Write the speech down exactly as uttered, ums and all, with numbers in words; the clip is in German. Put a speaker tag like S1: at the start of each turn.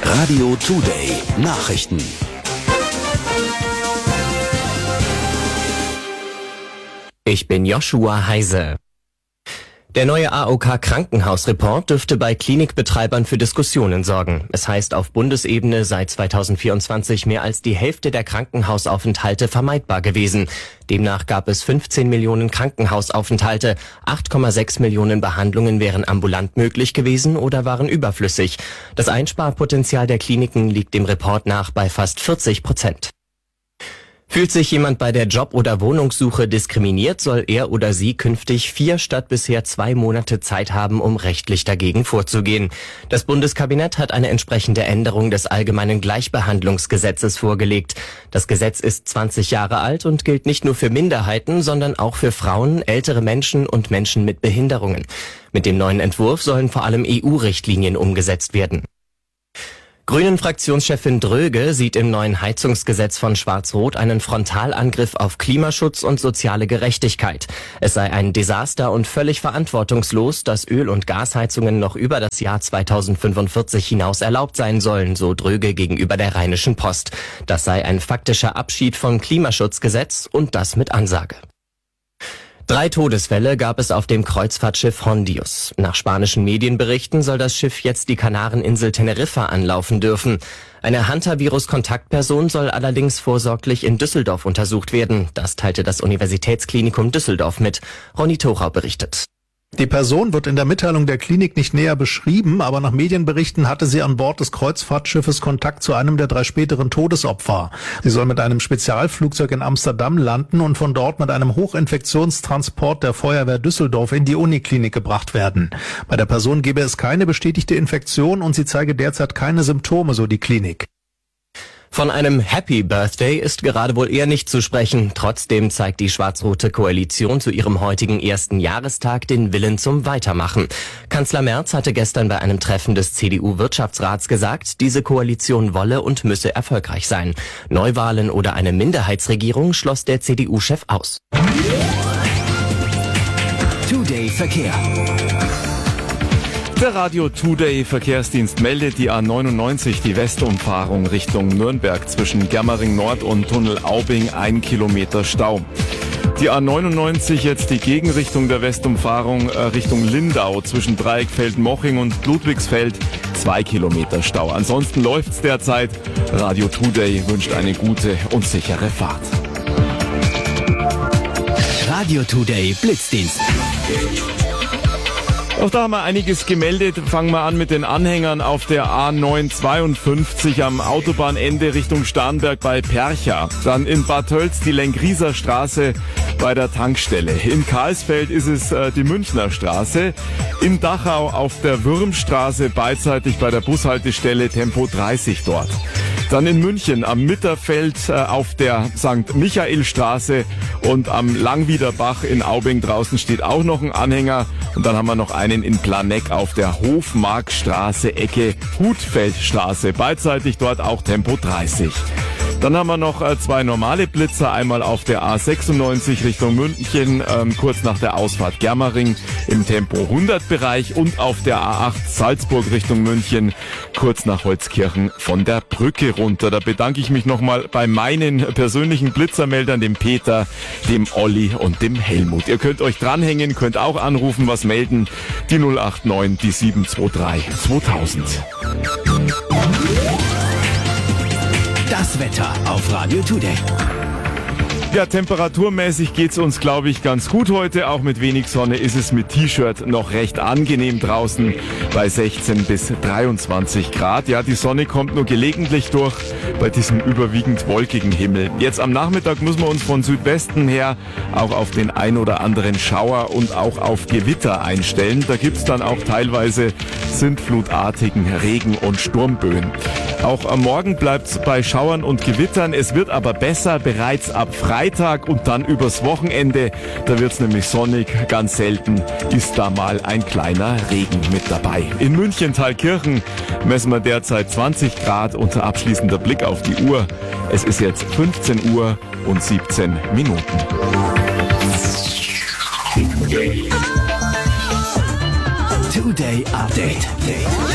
S1: Radio Today Nachrichten.
S2: Ich bin Joshua Heise. Der neue A O K-Krankenhausreport dürfte bei Klinikbetreibern für Diskussionen sorgen. Es heißt, auf Bundesebene sei zweitausendvierundzwanzig mehr als die Hälfte der Krankenhausaufenthalte vermeidbar gewesen. Demnach gab es fünfzehn Millionen Krankenhausaufenthalte, acht Komma sechs Millionen Behandlungen wären ambulant möglich gewesen oder waren überflüssig. Das Einsparpotenzial der Kliniken liegt dem Report nach bei fast vierzig Prozent. Fühlt sich jemand bei der Job- oder Wohnungssuche diskriminiert, soll er oder sie künftig vier statt bisher zwei Monate Zeit haben, um rechtlich dagegen vorzugehen. Das Bundeskabinett hat eine entsprechende Änderung des Allgemeinen Gleichbehandlungsgesetzes vorgelegt. Das Gesetz ist zwanzig Jahre alt und gilt nicht nur für Minderheiten, sondern auch für Frauen, ältere Menschen und Menschen mit Behinderungen. Mit dem neuen Entwurf sollen vor allem E U-Richtlinien umgesetzt werden. Grünen-Fraktionschefin Dröge sieht im neuen Heizungsgesetz von Schwarz-Rot einen Frontalangriff auf Klimaschutz und soziale Gerechtigkeit. Es sei ein Desaster und völlig verantwortungslos, dass Öl- und Gasheizungen noch über das Jahr zweitausendfünfundvierzig hinaus erlaubt sein sollen, so Dröge gegenüber der Rheinischen Post. Das sei ein faktischer Abschied vom Klimaschutzgesetz und das mit Ansage. Drei Todesfälle gab es auf dem Kreuzfahrtschiff Hondius. Nach spanischen Medienberichten soll das Schiff jetzt die Kanareninsel Teneriffa anlaufen dürfen. Eine Hantavirus-Kontaktperson soll allerdings vorsorglich in Düsseldorf untersucht werden. Das teilte das Universitätsklinikum Düsseldorf mit. Ronny Thorau berichtet.
S3: Die Person wird in der Mitteilung der Klinik nicht näher beschrieben, aber nach Medienberichten hatte sie an Bord des Kreuzfahrtschiffes Kontakt zu einem der drei späteren Todesopfer. Sie soll mit einem Spezialflugzeug in Amsterdam landen und von dort mit einem Hochinfektionstransport der Feuerwehr Düsseldorf in die Uniklinik gebracht werden. Bei der Person gebe es keine bestätigte Infektion und sie zeige derzeit keine Symptome, so die Klinik.
S2: Von einem Happy Birthday ist gerade wohl eher nicht zu sprechen. Trotzdem zeigt die schwarz-rote Koalition zu ihrem heutigen ersten Jahrestag den Willen zum Weitermachen. Kanzler Merz hatte gestern bei einem Treffen des C D U-Wirtschaftsrats gesagt, diese Koalition wolle und müsse erfolgreich sein. Neuwahlen oder eine Minderheitsregierung schloss der C D U-Chef aus.
S1: Today Verkehr.
S4: Der Radio Today Verkehrsdienst meldet die A neunundneunzig, die Westumfahrung Richtung Nürnberg zwischen Germering Nord und Tunnel Aubing, ein Kilometer Stau. Die A neunundneunzig jetzt die Gegenrichtung der Westumfahrung äh, Richtung Lindau zwischen Dreieckfeld-Moching und Ludwigsfeld, zwei Kilometer Stau. Ansonsten läuft's derzeit. Radio Today wünscht eine gute und sichere Fahrt.
S1: Radio Today Blitzdienst.
S4: Auch da haben wir einiges gemeldet. Fangen wir an mit den Anhängern auf der A neunhundertzweiundfünfzig am Autobahnende Richtung Starnberg bei Percha. Dann in Bad Tölz die Lengrieser Straße bei der Tankstelle. In Karlsfeld ist es äh, die Münchner Straße. In Dachau auf der Würmstraße beidseitig bei der Bushaltestelle Tempo dreißig dort. Dann in München am Mitterfeld äh, auf der Sankt Michael Straße und am Langwiederbach in Aubing draußen steht auch noch ein Anhänger. Und dann haben wir noch einen in Planegg auf der Hofmarkstraße, Ecke Hutfeldstraße. Beidseitig dort auch Tempo dreißig. Dann haben wir noch äh, zwei normale Blitzer, einmal auf der A sechsundneunzig Richtung München, ähm, kurz nach der Ausfahrt Germering im Tempo hundert Bereich und auf der A acht Salzburg Richtung München, kurz nach Holzkirchen von der Brücke runter. Da bedanke ich mich nochmal bei meinen persönlichen Blitzermeldern, dem Peter, dem Olli und dem Helmut. Ihr könnt euch dranhängen, könnt auch anrufen, was melden, die null acht neun, die sieben zwei drei zweitausend.
S1: Das Wetter auf Radio Today.
S4: Ja, temperaturmäßig geht's uns, glaube ich, ganz gut heute. Auch mit wenig Sonne ist es mit T-Shirt noch recht angenehm draußen bei sechzehn bis dreiundzwanzig Grad. Ja, die Sonne kommt nur gelegentlich durch bei diesem überwiegend wolkigen Himmel. Jetzt am Nachmittag müssen wir uns von Südwesten her auch auf den ein oder anderen Schauer und auch auf Gewitter einstellen. Da gibt's dann auch teilweise sintflutartigen Regen- und Sturmböen. Auch am Morgen bleibt's bei Schauern und Gewittern. Es wird aber besser bereits ab Freitag und dann übers Wochenende. Da wird's nämlich sonnig. Ganz selten ist da mal ein kleiner Regen mit dabei. In München Thalkirchen messen wir derzeit zwanzig Grad. Unter abschließender Blick auf die Uhr. Es ist jetzt fünfzehn Uhr und siebzehn Minuten.
S1: Today Update.